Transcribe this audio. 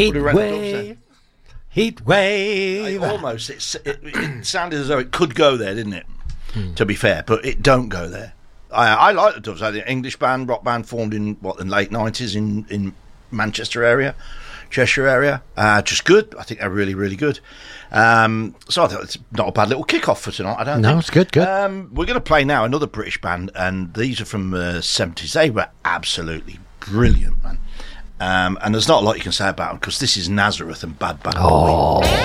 Heat Would have rang the wave. Heat wave. Almost. It sounded as though it could go there, didn't it? To be fair, but it don't go there. I like the Doves. I think English band, rock band formed in the late 90s in Manchester area, Cheshire area. Just good. I think they're really, really good. So I thought it's not a bad little kick-off for tonight. I don't think. No, it's good. We're going to play now another British band, and these are from the 70s. They were absolutely brilliant, man. And there's not a lot you can say about them because this is Nazareth and Bad Bad Boy.